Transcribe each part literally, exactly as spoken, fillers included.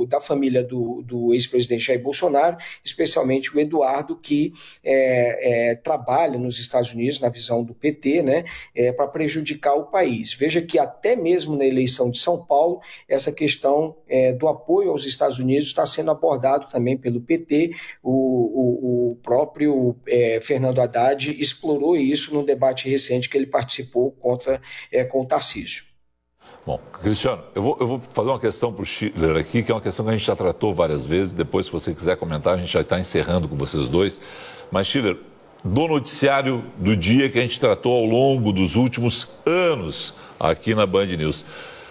do, da família do, do ex-presidente Jair Bolsonaro, especialmente o Eduardo, que é, é, trabalha nos Estados Unidos, na visão do P T, né, é, para prejudicar o país. Veja que até mesmo na eleição de São Paulo, essa questão é, do apoio aos Estados Unidos está sendo abordado também pelo P T. O, o, o próprio é, Fernando Haddad explorou isso no debate recente que ele participou contra, é, com o Tarcísio. Bom, Cristiano, eu vou, eu vou fazer uma questão para o Schiller aqui, que é uma questão que a gente já tratou várias vezes. Depois, se você quiser comentar, a gente já está encerrando com vocês dois. Mas, Schiller, do noticiário do dia que a gente tratou ao longo dos últimos anos aqui na Band News.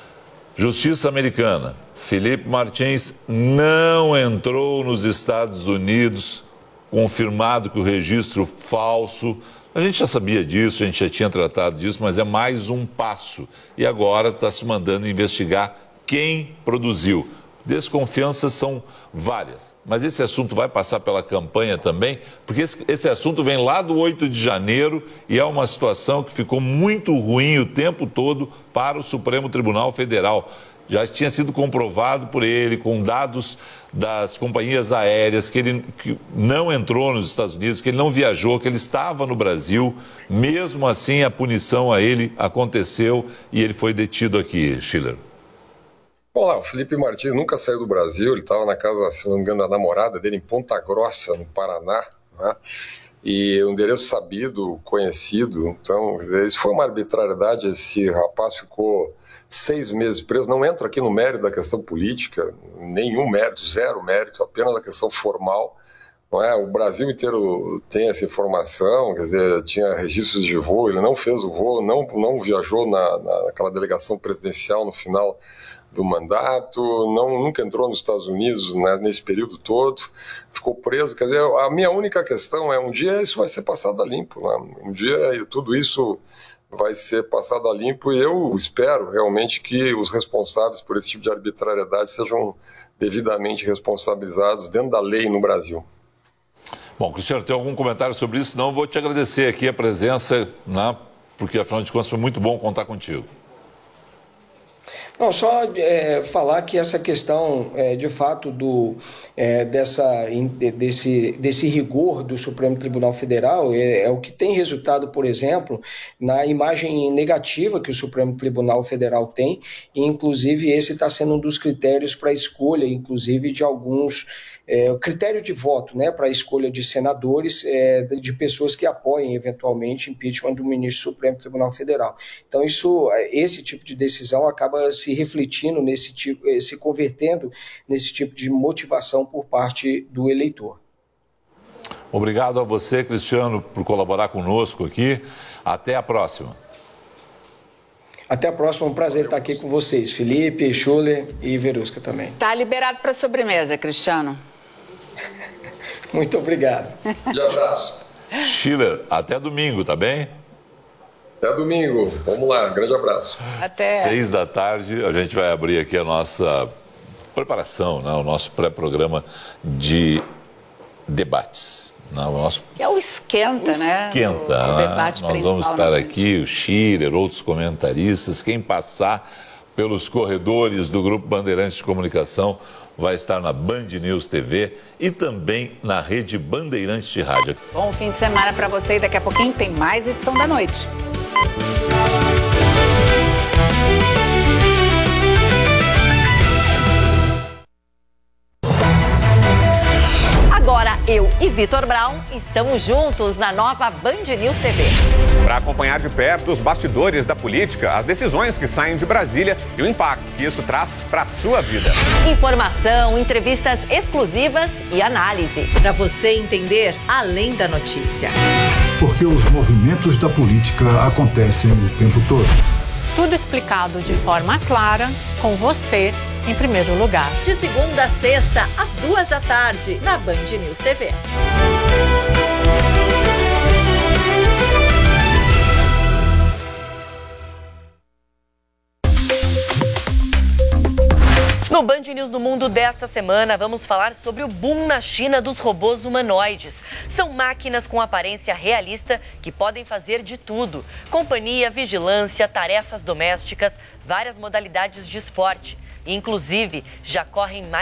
Justiça americana, Felipe Martins não entrou nos Estados Unidos, confirmado que o registro falso. A gente já sabia disso, a gente já tinha tratado disso, mas é mais um passo. E agora está se mandando investigar quem produziu. Desconfianças são várias, mas esse assunto vai passar pela campanha também, porque esse, esse assunto vem lá do oito de janeiro e é uma situação que ficou muito ruim o tempo todo para o Supremo Tribunal Federal. Já tinha sido comprovado por ele, com dados das companhias aéreas, que ele que não entrou nos Estados Unidos, que ele não viajou, que ele estava no Brasil. Mesmo assim, a punição a ele aconteceu e ele foi detido aqui, Schiller. Olá, o Felipe Martins nunca saiu do Brasil, ele estava na casa, se não me engano, da namorada dele em Ponta Grossa, no Paraná, né? E um endereço sabido, conhecido. Então, quer dizer, isso foi uma arbitrariedade. Esse rapaz ficou seis meses preso. Não entro aqui no mérito da questão política, nenhum mérito, zero mérito, apenas a questão formal. Não é? O Brasil inteiro tem essa informação, quer dizer, tinha registros de voo, ele não fez o voo, não, não viajou na, naquela delegação presidencial no final do mandato, não, nunca entrou nos Estados Unidos, né, nesse período todo, ficou preso. Quer dizer, a minha única questão é, um dia isso vai ser passado a limpo, né? Um dia tudo isso vai ser passado a limpo e eu espero realmente que os responsáveis por esse tipo de arbitrariedade sejam devidamente responsabilizados dentro da lei no Brasil. Bom, Cristiano, tem algum comentário sobre isso? Não, vou te agradecer aqui a presença, né, porque afinal de contas foi muito bom contar contigo. Não, só é, falar que essa questão, é, de fato, do, é, dessa, desse, desse rigor do Supremo Tribunal Federal é, é o que tem resultado, por exemplo, na imagem negativa que o Supremo Tribunal Federal tem, e inclusive esse está sendo um dos critérios para a escolha, inclusive, de alguns... É, o critério de voto, né, para a escolha de senadores, é, de pessoas que apoiem eventualmente impeachment do ministro do Supremo Tribunal Federal. Então isso, esse tipo de decisão acaba se refletindo nesse tipo, se convertendo nesse tipo de motivação por parte do eleitor. Obrigado a você, Cristiano, por colaborar conosco aqui. Até a próxima. Até a próxima, um prazer estar aqui com vocês, Felipe, Schuller e Verusca também. Tá liberado para sobremesa, Cristiano. Muito obrigado. De abraço. Schiller, até domingo, tá bem? Até domingo. Vamos lá, grande abraço. Até. Seis da tarde, a gente vai abrir aqui a nossa preparação, né, o nosso pré-programa de debates. Não, o nosso... Que é o esquenta, o né? Esquenta, o, o né? debate Nós vamos estar né? aqui, o Schiller, outros comentaristas, quem passar pelos corredores do Grupo Bandeirantes de Comunicação vai estar na Band News T V e também na rede Bandeirantes de Rádio. Bom fim de semana para você e daqui a pouquinho tem mais edição da noite. Agora eu e Vitor Brown estamos juntos na nova Band News T V. Para acompanhar de perto os bastidores da política, as decisões que saem de Brasília e o impacto que isso traz para a sua vida. Informação, entrevistas exclusivas e análise. Para você entender além da notícia. Porque os movimentos da política acontecem o tempo todo. Tudo explicado de forma clara, com você em primeiro lugar. De segunda a sexta, às duas da tarde, na Band News T V. No Band News no Mundo desta semana, vamos falar sobre o boom na China dos robôs humanoides. São máquinas com aparência realista que podem fazer de tudo. Companhia, vigilância, tarefas domésticas, várias modalidades de esporte. Inclusive, já correm mais